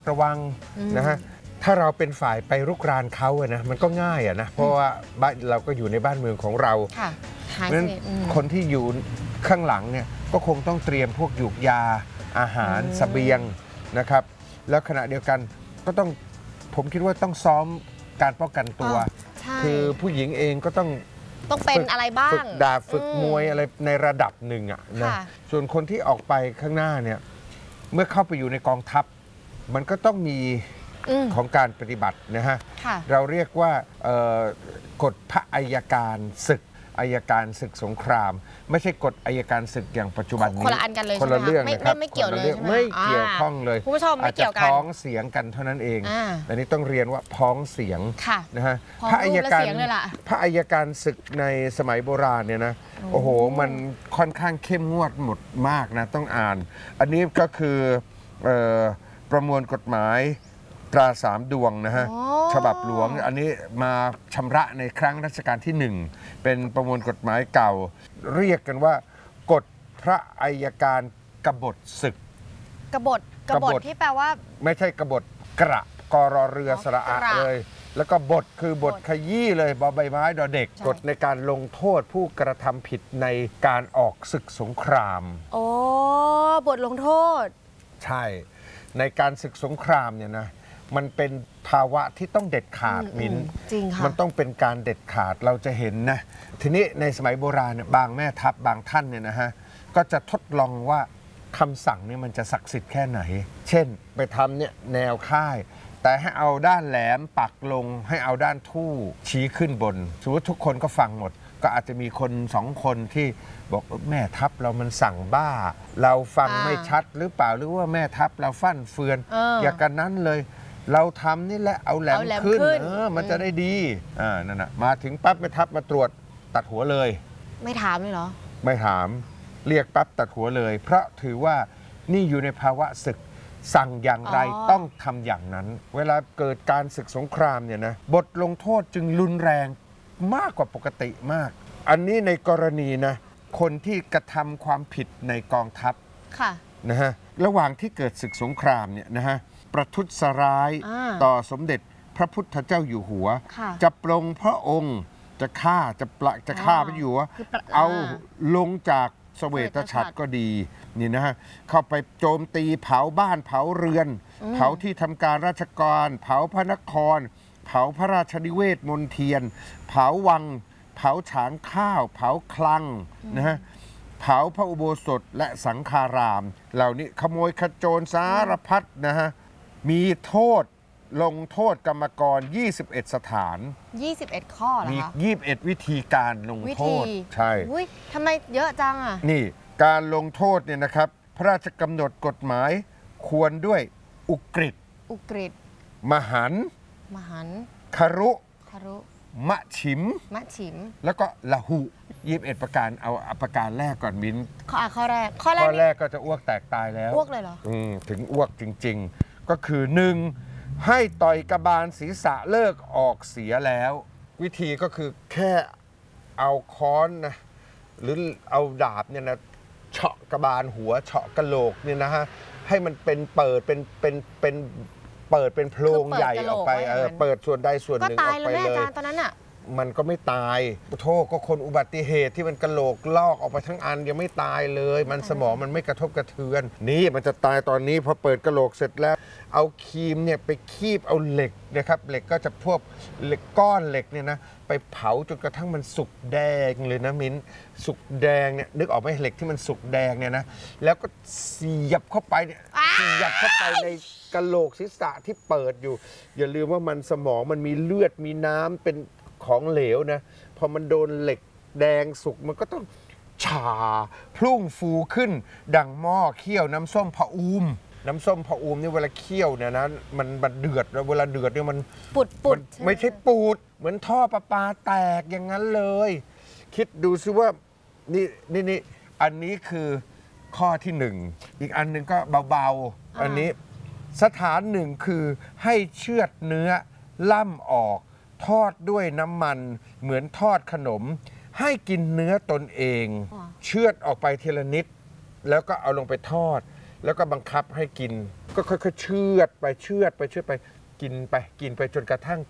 ระวังนะฮะถ้าเราเป็นฝ่ายไปรุกรานเขาอะนะมันก็ง่ายอะนะเพราะว่าบ้านเราก็อยู่ในบ้านเมืองของเราเพราะฉะนั้นคนที่อยู่ข้างหลังเนี่ยก็คงต้องเตรียมพวกหยูกยาอาหารเสบียงนะครับแล้วขณะเดียวกันก็ต้องผมคิดว่าต้องซ้อมการป้องกันตัวคือผู้หญิงเองก็ต้องเป็นอะไรบ้างฝึกดาบฝึกมวยอะไรในระดับหนึ่งอะนะส่วนคนที่ออกไปข้างหน้าเนี่ยเมื่อเข้าไปอยู่ในกองทัพมันก็ต้องมีของการปฏิบัตินะฮะเราเรียกว่ากฎพระอัยการศึกอัยการศึกสงครามไม่ใช่กฎอัยการศึกอย่างปัจจุบันนี้คนละอันกันเลยคนละเรื่องนะครับไม่เกี่ยวเลยไม่เกี่ยวข้องเลยคุณผู้ชมไม่เกี่ยวกันพ้องเสียงกันเท่านั้นเองแต่นี้ต้องเรียนว่าพ้องเสียงนะฮะพระอัยการศึกในสมัยโบราณเนี่ยนะโอ้โหมันค่อนข้างเข้มงวดหมดมากนะต้องอ่านอันนี้ก็คือประมวลกฎหมายตรา3 ดวงนะฮะฉบับหลวงอันนี้มาชำระในครั้งรัชกาลที่ 1เป็นประมวลกฎหมายเก่าเรียกกันว่ากฎพระอัยการกบฏศึกกบฏที่แปลว่าไม่ใช่กบฏกระกรอเรือสระอะเลยแล้วก็บทคือบทขยี้เลยบอใบไม้ดอเด็กกฎในการลงโทษผู้กระทำผิดในการออกศึกสงครามโอ้บทลงโทษใช่ในการศึกสงครามเนี่ยนะมันเป็นภาวะที่ต้องเด็ดขาดมิ้นจริงค่ะมันต้องเป็นการเด็ดขาดเราจะเห็นนะทีนี้ในสมัยโบราณเนี่ยบางแม่ทัพบางท่านเนี่ยนะฮะก็จะทดลองว่าคำสั่งเนี่ยมันจะศักดิ์สิทธิ์แค่ไหนเช่นไปทำเนี่ยแนวค่ายแต่ให้เอาด้านแหลมปักลงให้เอาด้านทู่ชี้ขึ้นบนสมมติทุกคนก็ฟังหมดก็อาจจะมีคน2 คนที่บอกแม่ทัพเรามันสั่งบ้าเราฟังไม่ชัดหรือเปล่าหรือว่าแม่ทัพเราฟั่นเฟือนอย่างกันนั้นเลยเราทำนี่แหละเอาแหลมขึ้นมันจะได้ดีนั่นนะมาถึงปั๊บแม่ทัพมาตรวจตัดหัวเลยไม่ถามเลยเหรอไม่ถามเรียกปั๊บตัดหัวเลยเพราะถือว่านี่อยู่ในภาวะศึกสั่งอย่างไรต้องทำอย่างนั้นเวลาเกิดการศึกสงครามเนี่ยนะบทลงโทษจึงรุนแรงมากกว่าปกติมากอันนี้ในกรณีนะคนที่กระทำความผิดในกองทัพนะฮะระหว่างที่เกิดศึกสงครามเนี่ยนะฮะประทุษร้ายต่อสมเด็จพระพุทธเจ้าอยู่หัวจะปลงพระองค์จะฆ่าจะฆ่าพระอยู่หัวเอาลงจากเสวตฉัตรก็ดีนี่นะฮะเข้าไปโจมตีเผาบ้านเผาเรือนเผาที่ทำการราชการเผาพระนครเผาพระราชนิเวศมณฑีเผาวังเผาฉางข้าวเผาคลังนะฮะเผาพระอุโบสถและสังฆารามเหล่านี้ขโมยขโจรสารพัดนะฮะมีโทษลงโทษกรรมกร21 สถาน 21 ข้อเหรอคะมี21 วิธีการลงโทษใช่ทำไมเยอะจังอ่ะนี่การลงโทษเนี่ยนะครับพระราชกำหนดกฎหมายควรด้วยอุกฤษมหันต์คารุมะฉิมแล้วก็ละหุ21 ประการเอาประการแรกก่อนมิ้นข้อแรกก็จะอ้วกแตกตายแล้วอ้วกเลยเหรอถึงอ้วกจริงๆก็คือ1ให้ต่อยกระบาลศีรษะเลิกออกเสียแล้ววิธีก็คือแค่เอาค้อนนะหรือเอาดาบเนี่ยนะเฉาะกระบาลหัวเฉาะกระโหลกเนี่ยนะฮะให้มันเป็นเปิดเป็นโพรงใหญ่ออกไปเปิดส่วนใดส่วนหนึ่งออกไปเลยตอนนั้นอ่ะมันก็ไม่ตายโทษก็คนอุบัติเหตุที่มันกระโหลกลอกออกไปทั้งอันยังไม่ตายเลยมันสมองมันไม่กระทบกระเทือนนี่มันจะตายตอนนี้พอเปิดกระโหลกเสร็จแล้วเอาครีมเนี่ยไปคีบเอาเหล็กนะครับเหล็กก็จะพวกเหล็กก้อนเหล็กเนี่ยนะไปเผาจนกระทั่งมันสุกแดงเลยนะมิ้นสุกแดงเนี่ยนึกออกไหมเหล็กที่มันสุกแดงเนี่ยนะแล้วก็เสียบเข้าไปเนี่ยในกระโหลกศีรษะที่เปิดอยู่อย่าลืมว่ามันสมองมันมีเลือดมีน้ำเป็นของเหลวนะพอมันโดนเหล็กแดงสุกมันก็ต้องฉ่าพลุ่งฟูขึ้นดังหม้อเคี่ยวน้ำส้มผะอูมนี่เวลาเคี่ยวเนี่ยนะมันเดือดแล้วเวลาเดือดเนี่ยมันปุดไม่ใช่ปูดเหมือนท่อประปาแตกอย่างนั้นเลยคิดดูซิว่านี่อันนี้คือข้อที่1อีกอันหนึ่งก็เบาๆอันนี้สถานหนึ่งคือให้เชือดเนื้อล่ำออกทอดด้วยน้ำมันเหมือนทอดขนมให้กินเนื้อตนเองเชือดออกไปทีละนิดแล้วก็เอาลงไปทอดแล้วก็บังคับให้กินก็ค่อยๆเชือดไปกินไปจนกระทั่ง